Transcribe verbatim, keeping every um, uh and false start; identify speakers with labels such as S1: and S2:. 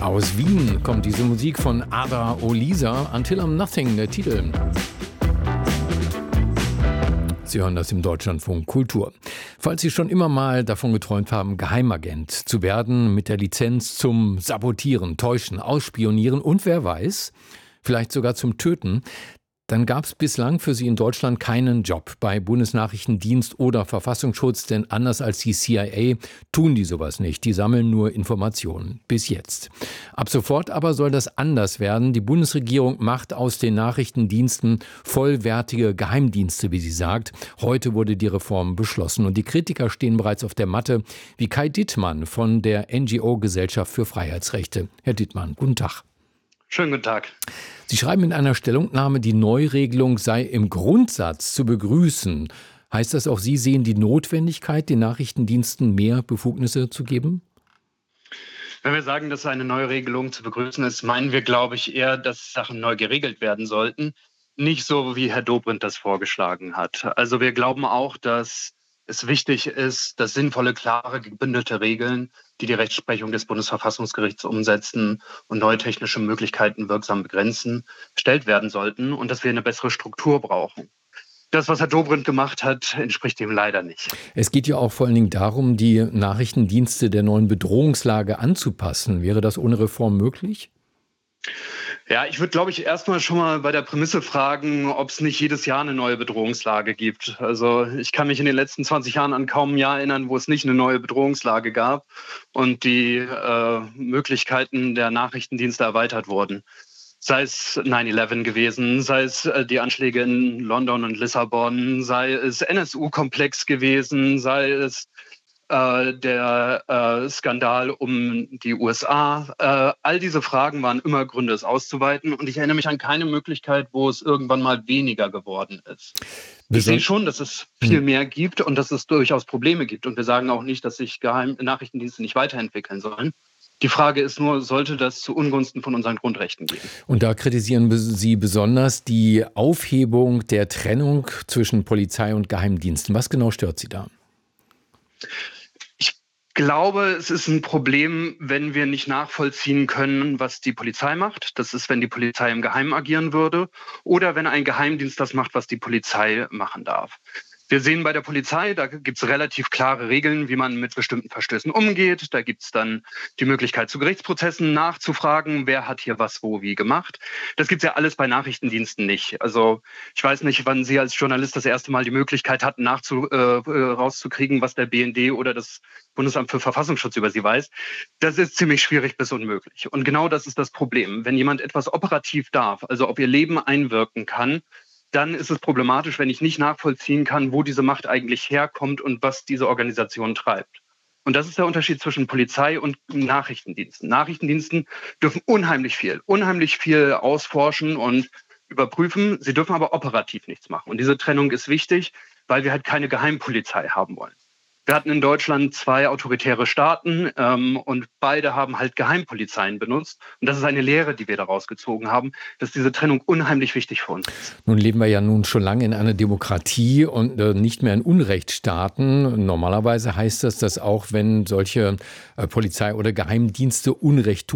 S1: Aus Wien kommt diese Musik von Ada Olisa, Until I'm Nothing, der Titel. Sie hören das im Deutschlandfunk Kultur. Falls Sie schon immer mal davon geträumt haben, Geheimagent zu werden, mit der Lizenz zum Sabotieren, Täuschen, Ausspionieren und wer weiß, vielleicht sogar zum Töten, dann gab es bislang für Sie in Deutschland keinen Job bei Bundesnachrichtendienst oder Verfassungsschutz, denn anders als die C I A tun die sowas nicht. Die sammeln nur Informationen. Bis jetzt. Ab sofort aber soll das anders werden. Die Bundesregierung macht aus den Nachrichtendiensten vollwertige Geheimdienste, wie sie sagt. Heute wurde die Reform beschlossen und die Kritiker stehen bereits auf der Matte, wie Kai Dittmann von der N G O-Gesellschaft für Freiheitsrechte. Herr Dittmann, guten Tag.
S2: Schönen guten Tag.
S1: Sie schreiben in einer Stellungnahme, die Neuregelung sei im Grundsatz zu begrüßen. Heißt das auch, Sie sehen die Notwendigkeit, den Nachrichtendiensten mehr Befugnisse zu geben?
S2: Wenn wir sagen, dass eine Neuregelung zu begrüßen ist, meinen wir, glaube ich, eher, dass Sachen neu geregelt werden sollten. Nicht so, wie Herr Dobrindt das vorgeschlagen hat. Also wir glauben auch, dass es wichtig ist, dass sinnvolle, klare, gebündelte Regeln, die die Rechtsprechung des Bundesverfassungsgerichts umsetzen und neue technische Möglichkeiten wirksam begrenzen, gestellt werden sollten und dass wir eine bessere Struktur brauchen. Das, was Herr Dobrindt gemacht hat, entspricht dem leider nicht.
S1: Es geht ja auch vor allen Dingen darum, die Nachrichtendienste der neuen Bedrohungslage anzupassen. Wäre das ohne Reform möglich?
S2: Ja, ich würde, glaube ich, erstmal schon mal bei der Prämisse fragen, ob es nicht jedes Jahr eine neue Bedrohungslage gibt. Also ich kann mich in den letzten zwanzig Jahren an kaum ein Jahr erinnern, wo es nicht eine neue Bedrohungslage gab und die äh, Möglichkeiten der Nachrichtendienste erweitert wurden. Sei es neun elf gewesen, sei es äh, die Anschläge in London und Lissabon, sei es N S U-Komplex gewesen, sei es Äh, der äh, Skandal um die U S A. Äh, all diese Fragen waren immer Gründe, es auszuweiten. Und ich erinnere mich an keine Möglichkeit, wo es irgendwann mal weniger geworden ist. Ich sehe schon, dass es viel mehr gibt und dass es durchaus Probleme gibt. Und wir sagen auch nicht, dass sich Geheim- Nachrichtendienste nicht weiterentwickeln sollen. Die Frage ist nur, sollte das zu Ungunsten von unseren Grundrechten gehen?
S1: Und da kritisieren Sie besonders die Aufhebung der Trennung zwischen Polizei und Geheimdiensten. Was genau stört Sie da?
S2: Ich glaube, es ist ein Problem, wenn wir nicht nachvollziehen können, was die Polizei macht. Das ist, wenn die Polizei im Geheimen agieren würde oder wenn ein Geheimdienst das macht, was die Polizei machen darf. Wir sehen bei der Polizei, da gibt es relativ klare Regeln, wie man mit bestimmten Verstößen umgeht. Da gibt es dann die Möglichkeit, zu Gerichtsprozessen nachzufragen, wer hat hier was wo wie gemacht. Das gibt es ja alles bei Nachrichtendiensten nicht. Also ich weiß nicht, wann Sie als Journalist das erste Mal die Möglichkeit hatten, nachzu, äh, rauszukriegen, was der B N D oder das Bundesamt für Verfassungsschutz über Sie weiß. Das ist ziemlich schwierig bis unmöglich. Und genau das ist das Problem. Wenn jemand etwas operativ darf, also auf Ihr Leben einwirken kann, dann ist es problematisch, wenn ich nicht nachvollziehen kann, wo diese Macht eigentlich herkommt und was diese Organisation treibt. Und das ist der Unterschied zwischen Polizei und Nachrichtendiensten. Nachrichtendiensten dürfen unheimlich viel, unheimlich viel ausforschen und überprüfen. Sie dürfen aber operativ nichts machen. Und diese Trennung ist wichtig, weil wir halt keine Geheimpolizei haben wollen. Wir hatten in Deutschland zwei autoritäre Staaten ähm, und beide haben halt Geheimpolizeien benutzt. Und das ist eine Lehre, die wir daraus gezogen haben, dass diese Trennung unheimlich wichtig für uns ist.
S1: Nun leben wir ja nun schon lange in einer Demokratie und äh, nicht mehr in Unrechtsstaaten. Normalerweise heißt das, dass auch wenn solche äh, Polizei oder Geheimdienste Unrecht tun,